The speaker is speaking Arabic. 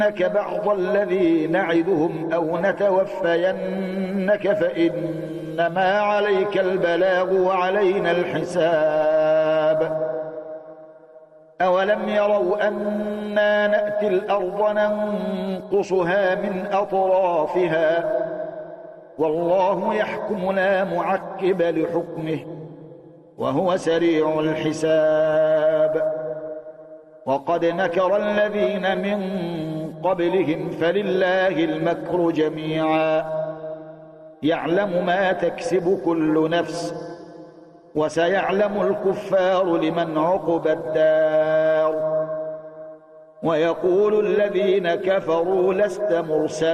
نُنَبِّئَنَّكَ بَعْضَ الَّذِي نَعِدُهُمْ أَوْ نَتَوَفَّيَنَّكَ فَإِنَّمَا عَلَيْكَ الْبَلَاغُ وَعَلَيْنَا الْحِسَابُ أَوَلَمْ يَرَوْا أَنَّا نَأْتِي الْأَرْضَ نَنقُصُهَا مِنْ أَطْرَافِهَا وَاللَّهُ يَحْكُمُ لَا مُعَقِّبَ لِحُكْمِهِ وَهُوَ سَرِيعُ الْحِسَابِ وَقَدْ مَكَرَ الَّذِينَ مِنْ قَبْلِهِمْ فَلِلَّهِ الْمَكْرُ جَمِيعًا يَعْلَمُ مَا تَكْسِبُ كُلُّ نَفْسٍ وَسَيَعْلَمُ الْكُفَّارُ لِمَنْ عُقْبَى الدَّارِ وَيَقُولُ الَّذِينَ كَفَرُوا لَسْتَ مُرْسَلًا